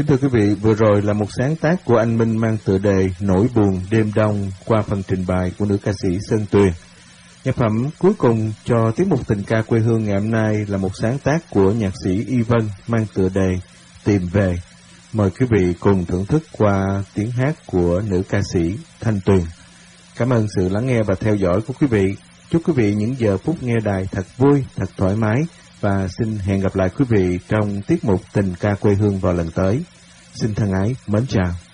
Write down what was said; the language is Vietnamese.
Kính thưa quý vị, vừa rồi là một sáng tác của anh Minh mang tựa đề Nỗi buồn đêm đông qua phần trình bày của nữ ca sĩ Sơn Tuyền. Nhạc phẩm cuối cùng cho tiết mục tình ca quê hương ngày hôm nay là một sáng tác của nhạc sĩ Y Vân mang tựa đề Tìm Về. Mời quý vị cùng thưởng thức qua tiếng hát của nữ ca sĩ Thanh Tuyền. Cảm ơn sự lắng nghe và theo dõi của quý vị. Chúc quý vị những giờ phút nghe đài thật vui, thật thoải mái và xin hẹn gặp lại quý vị trong tiết mục tình ca quê hương vào lần tới. Xin thân ái, mến chào.